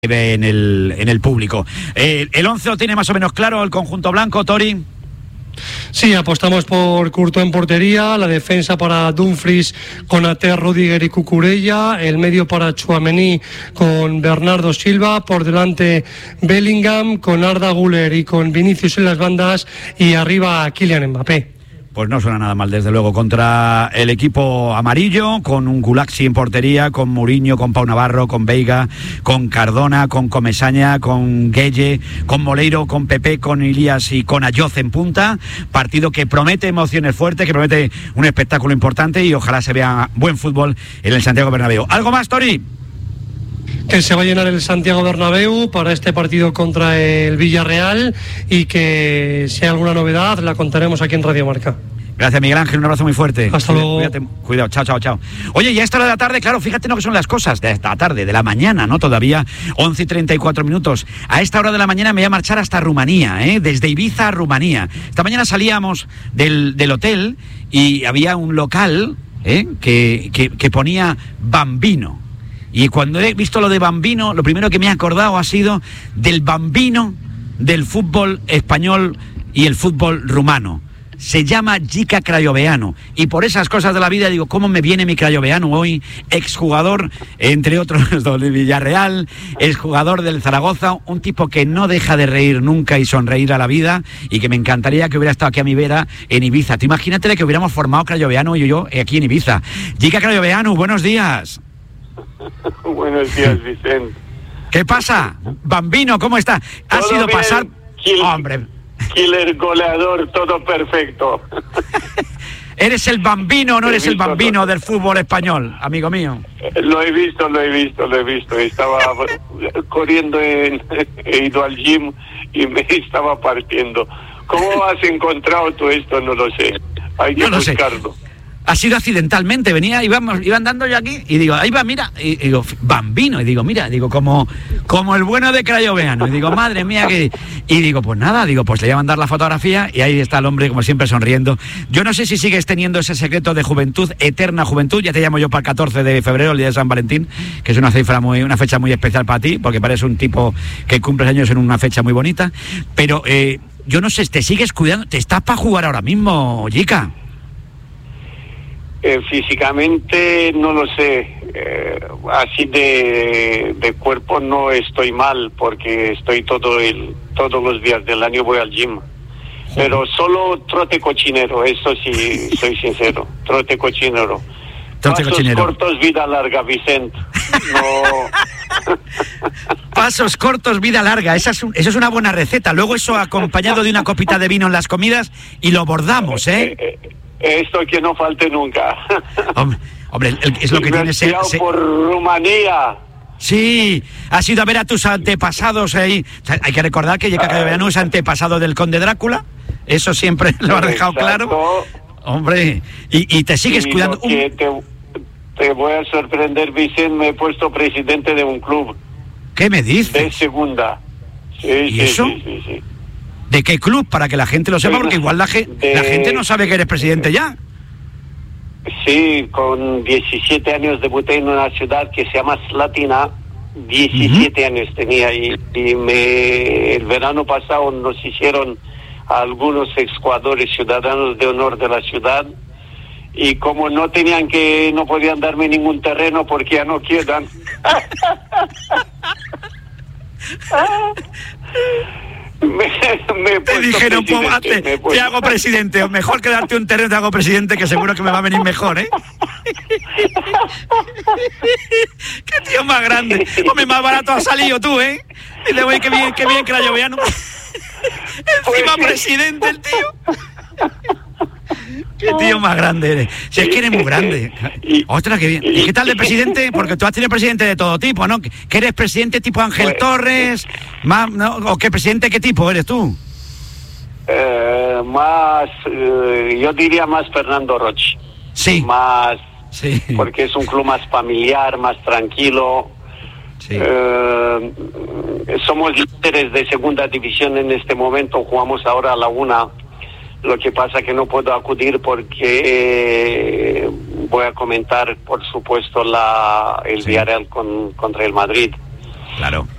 en el público. ¿El 11 lo tiene más o menos claro el conjunto blanco, Tori? Sí, apostamos por Courtois en portería, la defensa para Dumfries con Ater, Rudiger y Cucurella, el medio para Tchouaméni con Bernardo Silva, por delante Bellingham con Arda Güler y con Vinicius en las bandas y arriba Kylian Mbappé. Pues no suena nada mal, desde luego, contra el equipo amarillo, con un Gulaxi en portería, con Mourinho, con Pau Navarro, con Veiga, con Cardona, con Comesaña, con Gueye, con Moleiro, con Pepe, con Ilias y con Ayoz en punta. Partido que promete emociones fuertes, que promete un espectáculo importante y ojalá se vea buen fútbol en el Santiago Bernabéu. ¿Algo más, Tori? Que se va a llenar el Santiago Bernabéu para este partido contra el Villarreal y que si hay alguna novedad la contaremos aquí en Radio Marca. Gracias, Miguel Ángel, un abrazo muy fuerte. Hasta luego. Cuídate, cuidado, chao. Oye, y a esta hora de la tarde, claro, fíjate lo que son las cosas, de esta tarde, de la mañana, ¿no? Todavía 11:34. A esta hora de la mañana me voy a marchar hasta Rumanía, desde Ibiza a Rumanía. Esta mañana salíamos del hotel y había un local que ponía Bambino. Y cuando he visto lo de Bambino, lo primero que me he acordado ha sido del Bambino del fútbol español y el fútbol rumano. Se llama Jica Craioveanu. Y por esas cosas de la vida digo, ¿cómo me viene mi Craioveanu hoy? Exjugador, entre otros, del Villarreal, exjugador del Zaragoza, un tipo que no deja de reír nunca y sonreír a la vida y que me encantaría que hubiera estado aquí a mi vera en Ibiza. Tú imagínate que hubiéramos formado Craioveanu y yo aquí en Ibiza. Jica Craioveanu, buenos días. Buenos días, Vicente. ¿Qué pasa? Bambino, ¿cómo está? ¿Ha sido bien, pasar? Hombre. Killer, goleador, todo perfecto. ¿Eres el Bambino o no eres el Bambino del fútbol español, amigo mío? Lo he visto. Estaba corriendo, he ido al gym y me estaba partiendo. ¿Cómo has encontrado tú esto? No lo sé. Hay que buscarlo. Ha sido accidentalmente, iba andando yo aquí y digo, ahí va, mira, y digo, Bambino, y digo, mira, digo, como el bueno de Craioveanu, y digo, madre mía, y digo, pues nada, digo, pues le voy a mandar la fotografía y ahí está el hombre, como siempre, sonriendo. Yo no sé si sigues teniendo ese secreto de juventud, eterna juventud, ya te llamo yo para el 14 de febrero, el día de San Valentín, que es una fecha muy especial para ti, porque pareces un tipo que cumples años en una fecha muy bonita, pero yo no sé, ¿te sigues cuidando? ¿Te estás para jugar ahora mismo, Jica? Físicamente no lo sé, así de cuerpo no estoy mal porque estoy todos los días del año voy al gym, pero solo trote cochinero, eso sí, soy sincero, trote cochinero. Pasos cortos, vida larga, Vicente. No. Pasos cortos, vida larga, eso es una buena receta, luego eso acompañado de una copita de vino en las comidas y lo bordamos, Esto que no falte nunca. Hombre, es lo que tiene ser por Rumanía. Sí, has ido a ver a tus antepasados ahí. O sea, hay que recordar que Jica Craioveanu es antepasado del conde Drácula. Eso siempre lo has dejado claro. Hombre, y te sigues cuidando. Te voy a sorprender, Vicente, me he puesto presidente de un club. ¿Qué me dices? De segunda. ¿Y eso? Sí. ¿De qué club? Para que la gente lo sepa, porque igual la gente no sabe que eres presidente ya. Sí, con 17 años debuté en una ciudad que se llama Slatina. 17 años tenía y el verano pasado nos hicieron a algunos exjugadores ciudadanos de honor de la ciudad y como no podían darme ningún terreno porque ya no quedan. Te dijeron, te hago presidente, o mejor que darte un terreno te hago presidente, que seguro que me va a venir mejor, Qué tío más grande. Hombre, más barato has salido tú, Y le voy, qué bien Craioveanu. Encima presidente el tío. Qué tío más grande eres. Si es que eres muy grande. Ostras, qué bien. ¿Y qué tal de presidente? Porque tú has tenido presidente de todo tipo, ¿no? ¿Que eres presidente tipo Ángel Torres? ¿No? ¿O qué presidente qué tipo eres tú? Yo diría más Fernando Roche. Sí. Sí. Porque es un club más familiar, más tranquilo. Sí. Somos líderes de segunda división en este momento, jugamos ahora a la 1. Lo que pasa que no puedo acudir porque voy a comentar, por supuesto, el Villarreal contra el Madrid. Claro.